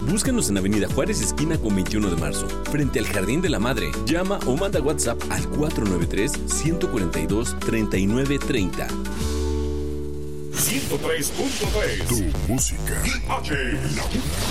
Búscanos en Avenida Juárez, esquina con 21 de marzo, frente al Jardín de la Madre. Llama o manda WhatsApp al 493-142-3930. 103.3. Tu música.